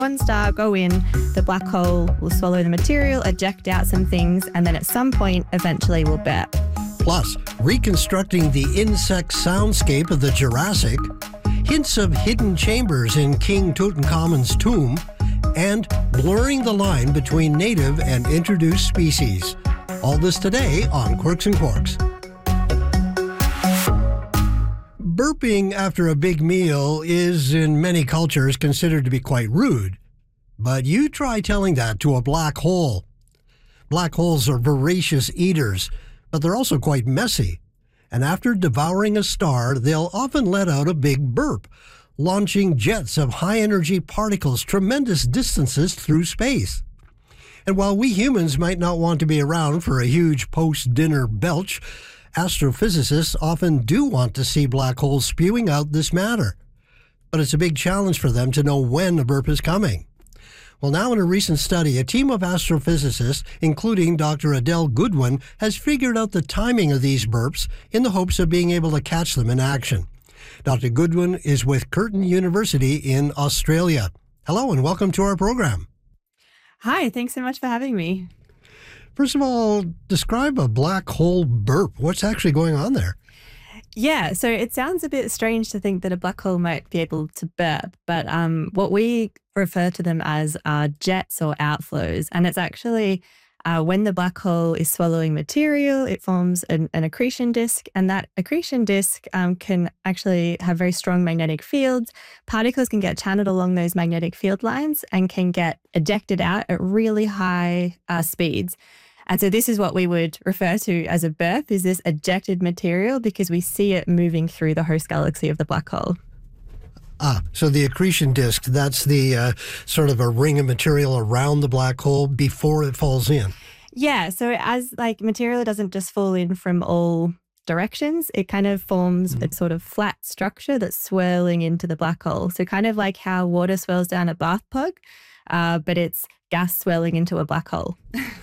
One star, go in, the black hole will swallow the material, eject out some things, and then at some point, eventually will burp. Plus, reconstructing the insect soundscape of the Jurassic, hints of hidden chambers in King Tutankhamun's tomb, and blurring the line between native and introduced species. All this today on Quirks and Quarks. Burping after a big meal is, in many cultures, considered to be quite rude. But you try telling that to a black hole. Black holes are voracious eaters, but they're also quite messy. And after devouring a star, they'll often let out a big burp, launching jets of high-energy particles tremendous distances through space. And while we humans might not want to be around for a huge post-dinner belch, astrophysicists often do want to see black holes spewing out this matter. But it's a big challenge for them to know when a burp is coming. Well, now in a recent study, a team of astrophysicists, including Dr. Adele Goodwin, has figured out the timing of these burps in the hopes of being able to catch them in action. Dr. Goodwin is with Curtin University in Australia. Hello and welcome to our program. Hi, thanks so much for having me. First of all, describe a black hole burp. What's actually going on there? Yeah, so it sounds a bit strange to think that a black hole might be able to burp, but what we refer to them as are jets or outflows. And it's actually when the black hole is swallowing material, it forms an accretion disk, and that accretion disk can actually have very strong magnetic fields. Particles can get channeled along those magnetic field lines and can get ejected out at really high speeds. And so this is what we would refer to as a burp, is this ejected material, because we see it moving through the host galaxy of the black hole. So the accretion disk, that's the sort of a ring of material around the black hole before it falls in. Yeah, so as material doesn't just fall in from all directions, it kind of forms a sort of flat structure that's swirling into the black hole. So kind of like how water swirls down a bathtub, but it's gas swirling into a black hole.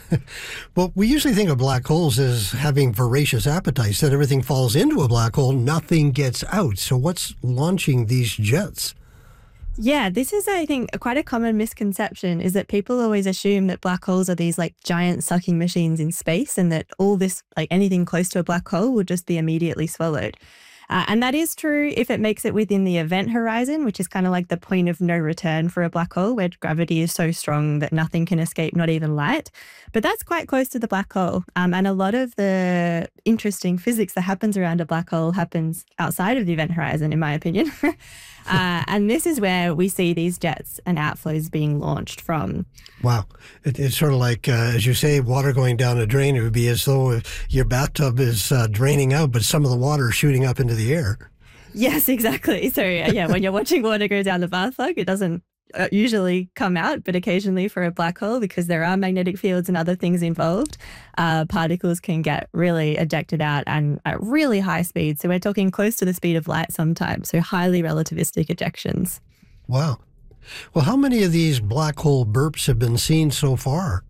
Well, we usually think of black holes as having voracious appetites, that everything falls into a black hole, nothing gets out. So what's launching these jets? Yeah, this is, I think, quite a common misconception, is that people always assume that black holes are these giant sucking machines in space, and that all this, anything close to a black hole will just be immediately swallowed. And that is true if it makes it within the event horizon, which is kind of like the point of no return for a black hole, where gravity is so strong that nothing can escape, not even light. But that's quite close to the black hole. And a lot of the interesting physics that happens around a black hole happens outside of the event horizon, in my opinion. And this is where we see these jets and outflows being launched from. Wow. It's sort of like, as you say, water going down a drain. It would be as though your bathtub is draining out, but some of the water is shooting up into the air. Yes, exactly. So yeah, when you're watching water go down the bathtub, it doesn't usually come out, but occasionally for a black hole, because there are magnetic fields and other things involved, particles can get really ejected out and at really high speed. So we're talking close to the speed of light sometimes, so highly relativistic ejections. Wow. Well, how many of these black hole burps have been seen so far?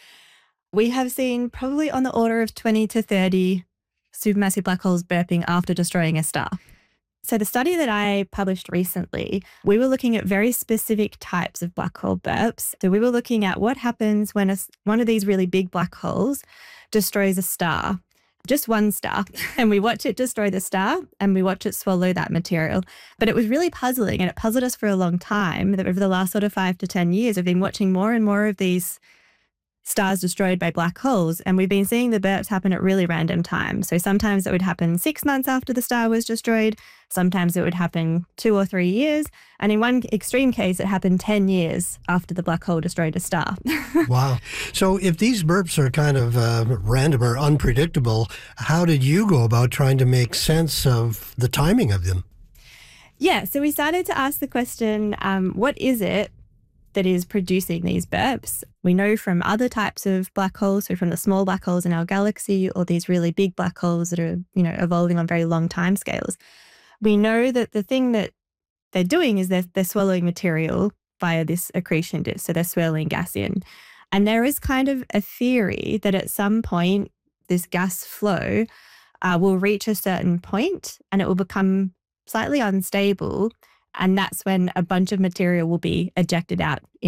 We have seen probably on the order of 20 to 30 supermassive black holes burping after destroying a star. So the study that I published recently, we were looking at very specific types of black hole burps. So we were looking at what happens when one of these really big black holes destroys a star, just one star, and we watch it destroy the star and we watch it swallow that material. But it was really puzzling, and it puzzled us for a long time. That over the last sort of 5 to 10 years, we've been watching more and more of these stars destroyed by black holes, and we've been seeing the burps happen at really random times. So sometimes it would happen 6 months after the star was destroyed, sometimes it would happen 2 or 3 years, and in one extreme case it happened 10 years after the black hole destroyed a star. Wow. So if these burps are kind of random or unpredictable, how did you go about trying to make sense of the timing of them? Yeah, so we started to ask the question, what is it that is producing these burps? We know from other types of black holes, so from the small black holes in our galaxy or these really big black holes that are, evolving on very long timescales. We know that the thing that they're doing is they're swallowing material via this accretion disk, so they're swirling gas in. And there is kind of a theory that at some point this gas flow will reach a certain point and it will become slightly unstable. And that's when a bunch of material will be ejected out